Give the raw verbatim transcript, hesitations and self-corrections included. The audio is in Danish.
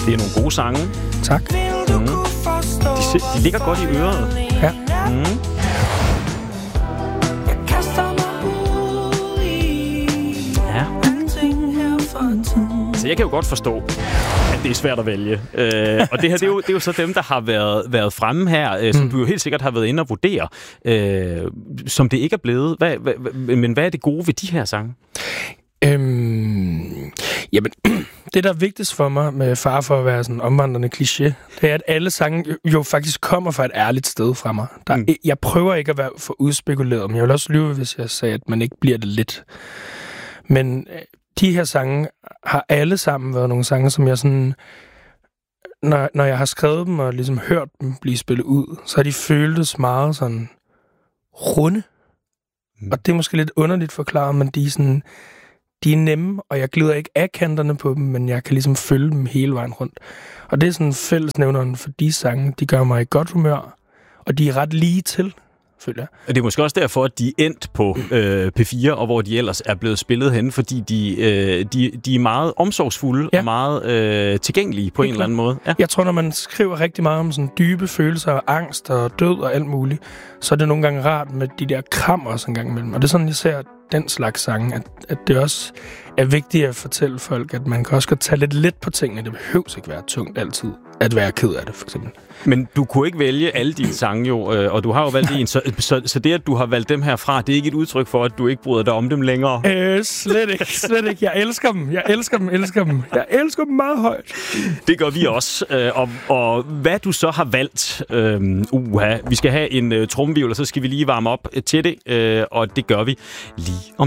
Det er nogle gode sange. Tak. Mm. De, de ligger godt i øret. Ja. Mm. Ja. Så jeg kan jo godt forstå, at det er svært at vælge. Øh, og det her, det er, jo, det er jo så dem, der har været, været fremme her, øh, som mm. du jo helt sikkert har været inde og vurdere, øh, som det ikke er blevet. Hvad, hvad, men hvad er det gode ved de her sange? Øhm, jamen, det, der er vigtigst for mig med far for at være sådan en omvandrende kliché, det er, at alle sange jo faktisk kommer fra et ærligt sted fra mig. Der, mm. Jeg prøver ikke at være for udspekuleret, men jeg vil også lyve, hvis jeg sagde, at man ikke bliver det lidt. Men de her sange har alle sammen været nogle sange, som jeg sådan... Når, når jeg har skrevet dem og ligesom hørt dem blive spillet ud, så har de føltes meget sådan runde. Mm. Og det er måske lidt underligt forklaret, men de er sådan... De er nemme, og jeg glider ikke af kanterne på dem, men jeg kan ligesom følge dem hele vejen rundt. Og det er sådan fællesnævneren for de sange. De gør mig i godt humør, og de er ret lige til, føler jeg. Og det er måske også derfor, at de er endt på øh, P fire, og hvor de ellers er blevet spillet hen, fordi de, øh, de, de er meget omsorgsfulde, ja. Og meget øh, tilgængelige på en eller anden måde. Ja. Jeg tror, når man skriver rigtig meget om sådan dybe følelser og angst og død og alt muligt, så er det nogle gange rart med de der krammer også en gang imellem. Og det er sådan, jeg ser den slags sange, at, at det også er vigtigt at fortælle folk, at man kan også godt tage lidt let på tingene. Det behøver ikke være tungt altid at være ked af det, for eksempel. Men du kunne ikke vælge alle dine sange jo, og du har jo valgt en, så, så, så det, at du har valgt dem herfra, det er ikke et udtryk for, at du ikke bryder dig om dem længere? Øh, slet ikke, slet ikke. Jeg elsker dem, jeg elsker dem, elsker dem. Jeg elsker dem meget højt. Det gør vi også. Og, og hvad du så har valgt, øh, uha, vi skal have en uh, trommevirvel, og så skal vi lige varme op til det, øh, og det gør vi lige om